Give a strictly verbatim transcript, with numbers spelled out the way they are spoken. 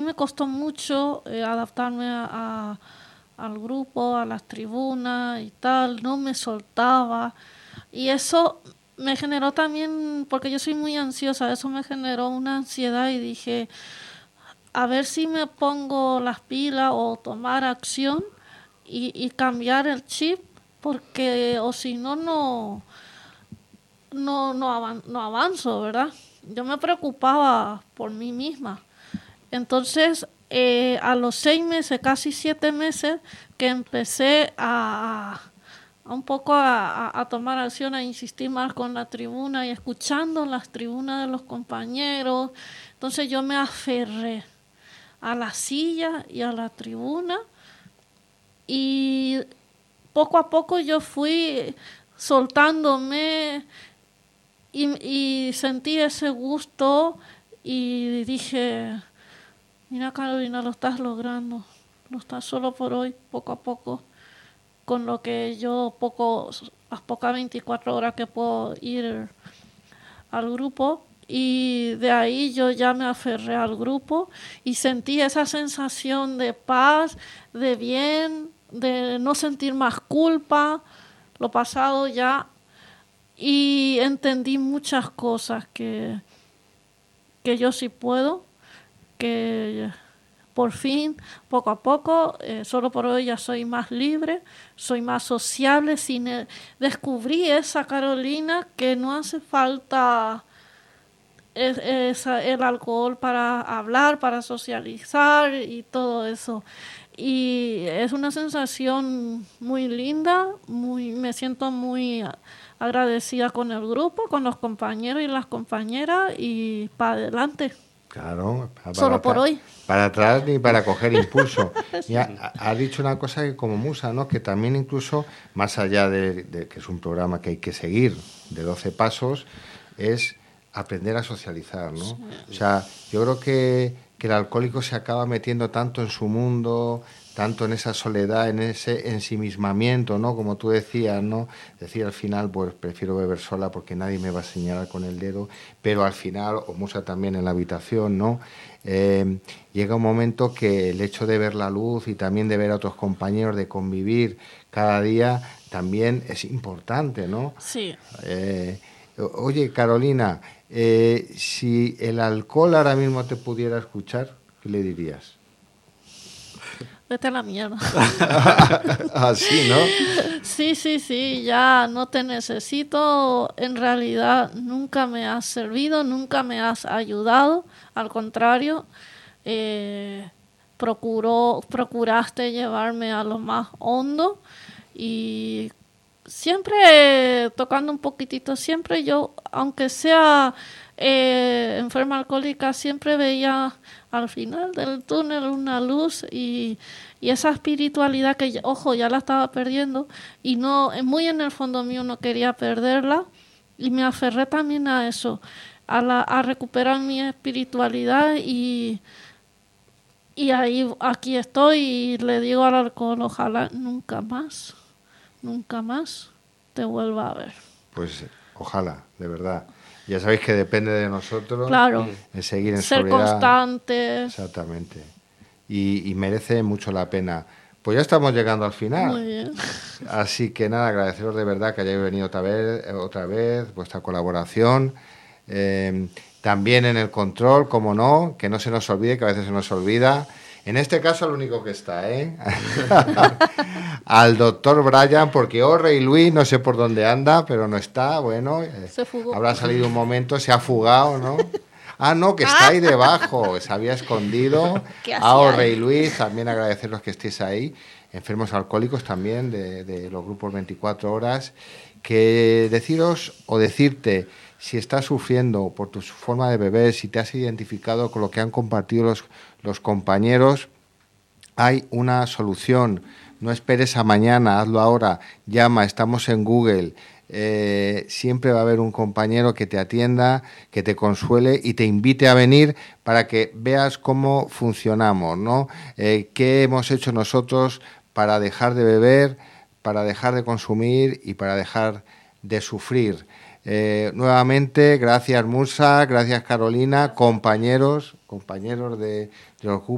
me costó mucho eh, adaptarme a, a, al grupo, a las tribunas y tal, no me soltaba. Y eso me generó también, porque yo soy muy ansiosa, eso me generó una ansiedad y dije, a ver si me pongo las pilas o tomar acción y, y cambiar el chip, porque o si no, no, no, no, avan, no avanzo, ¿verdad? Yo me preocupaba por mí misma. Entonces, eh, a los seis meses, casi siete meses, que empecé a, a un poco a, a, a tomar acción, a insistir más con la tribuna y escuchando las tribunas de los compañeros. Entonces yo me aferré a la silla y a la tribuna y poco a poco yo fui soltándome y, y sentí ese gusto y dije, mira Carolina, lo estás logrando, lo estás solo por hoy, poco a poco, con lo que yo poco, las pocas veinticuatro horas que puedo ir al grupo. Y de ahí yo ya me aferré al grupo y sentí esa sensación de paz, de bien, de no sentir más culpa, lo pasado ya. Y entendí muchas cosas que, que yo sí puedo, que por fin, poco a poco, eh, solo por hoy ya soy más libre, soy más sociable. Sin el, descubrí esa Carolina que no hace falta Es, es el alcohol para hablar, para socializar y todo eso. Y es una sensación muy linda, muy, me siento muy agradecida con el grupo, con los compañeros y las compañeras y para adelante. Claro, para solo por hoy. Para atrás ni para coger impulso. Y ha, ha dicho una cosa que como musa, ¿no? Que también incluso, más allá de, de que es un programa que hay que seguir, de doce pasos, es aprender a socializar, ¿no? Sí. O sea, yo creo que, que el alcohólico se acaba metiendo tanto en su mundo, tanto en esa soledad, en ese ensimismamiento, ¿no? Como tú decías, ¿no? Decir al final, pues prefiero beber sola porque nadie me va a señalar con el dedo, pero al final, o musa también en la habitación, ¿no? Eh, llega un momento que el hecho de ver la luz y también de ver a otros compañeros, de convivir cada día, también es importante, ¿no? Sí. Eh, oye, Carolina, Eh, si el alcohol ahora mismo te pudiera escuchar, ¿qué le dirías? Vete a la mierda. Así, ¿no? Sí, sí, sí, ya no te necesito. En realidad nunca me has servido, nunca me has ayudado. Al contrario, eh, procuró, procuraste llevarme a lo más hondo y siempre tocando un poquitito, siempre yo, aunque sea eh, enferma alcohólica, siempre veía al final del túnel una luz y, y esa espiritualidad que, ojo, ya la estaba perdiendo y no, muy en el fondo mío no quería perderla y me aferré también a eso, a, la, a recuperar mi espiritualidad y, y ahí, aquí estoy y le digo al alcohol, ojalá nunca más. Nunca más te vuelva a ver. Pues ojalá, de verdad. Ya sabéis que depende de nosotros. Claro. En seguir en ser soledad. constantes. Exactamente. Y, y merece mucho la pena. Pues ya estamos llegando al final. Muy bien. Así que nada, agradeceros de verdad que hayáis venido otra vez, otra vez vuestra colaboración. Eh, también en el control, como no, que no se nos olvide, que a veces se nos olvida. En este caso, el único que está, ¿eh? Al doctor Brian, porque Orre y Luis, no sé por dónde anda, pero no está, bueno. Se fugó. Habrá salido un momento, se ha fugado, ¿no? Ah, no, que está ahí debajo, se había escondido. A Orre y Luis, también agradeceros que estéis ahí. Enfermos alcohólicos también, de, de los grupos veinticuatro horas. Que deciros o decirte, si estás sufriendo por tu forma de beber, si te has identificado con lo que han compartido los, los compañeros, hay una solución. No esperes a mañana, hazlo ahora, llama, estamos en Google. Eh, siempre va a haber un compañero que te atienda, que te consuele y te invite a venir para que veas cómo funcionamos, ¿no? Eh, qué hemos hecho nosotros para dejar de beber, para dejar de consumir y para dejar de sufrir. Eh, nuevamente, gracias Musa, gracias Carolina, compañeros, compañeros de, de los